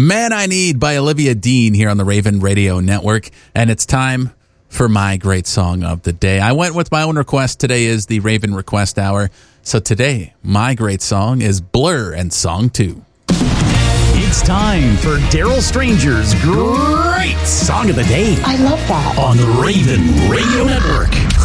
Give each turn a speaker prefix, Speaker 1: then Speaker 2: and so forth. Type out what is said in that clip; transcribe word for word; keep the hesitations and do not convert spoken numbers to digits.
Speaker 1: Man I Need by Olivia Dean here on the Raven Radio Network. And it's time for my great song of the day. I went with my own request. Today is the Raven Request Hour. So today, my great song is Blur and Song two.
Speaker 2: It's time for Daryl Stranger's Great Song of the Day.
Speaker 3: I love that.
Speaker 2: On the Raven Radio Network.